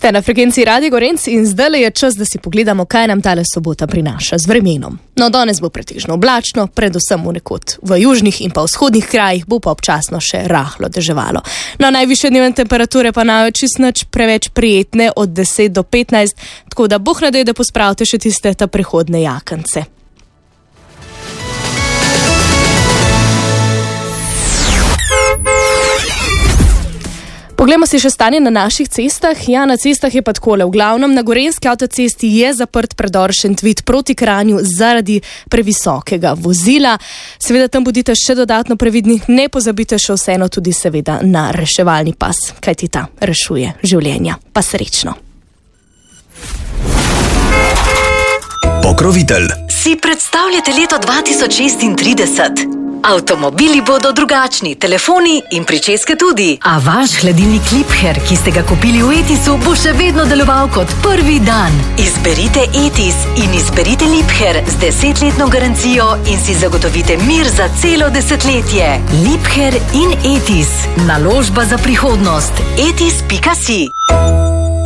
Ste na frekvenciji Radia Gorenc in zdaj je čas, da si pogledamo, kaj nam tale sobota prinaša z vremenom. No, danes bo pretežno oblačno, predvsem v južnih in pa vzhodnih krajih bo pa občasno še rahlo deževalo. No, najvišje dnevne temperature pa največ nič preveč prijetne od 10 do 15, tako da Bog nadej, da pospravite še tiste ta prehodne jakance. Poglejmo si še stanje na naših cestah. Ja, na cestah je pa takole. V glavnem, na Gorenjski avtocesti je zaprt predor Šentvid proti Kranju zaradi previsokega vozila. Seveda tam bodite še dodatno previdni, ne pozabite še vseeno tudi seveda na reševalni pas, kajti ta rešuje življenja. Pa srečno. Pokrovitelj. Si predstavljate leto 2036? Avtomobili bodo drugačni, telefoni in pričeske tudi. A vaš hladilnik Liebherr, ki ste ga kupili v Etisu, bo še vedno deloval kot prvi dan. Izberite Etis in izberite Liebherr z 10-letno garancijo in si zagotovite mir za celo desetletje. Liebherr in Etis. Naložba za prihodnost. Etis.si